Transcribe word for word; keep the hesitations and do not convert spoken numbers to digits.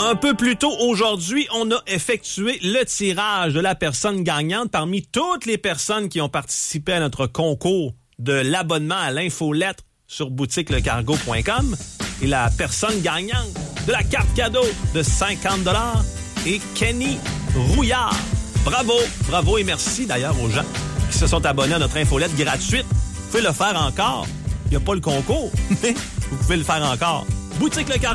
Un peu plus tôt aujourd'hui, on a effectué le tirage de la personne gagnante parmi toutes les personnes qui ont participé à notre concours de l'abonnement à l'infolettre sur boutique le cargo point com. Et la personne gagnante de la carte cadeau de cinquante dollars est Kenny Rouillard. Bravo, bravo et merci d'ailleurs aux gens qui se sont abonnés à notre infolette gratuite. Vous pouvez le faire encore. Il n'y a pas le concours, mais vous pouvez le faire encore. Boutique le cargo.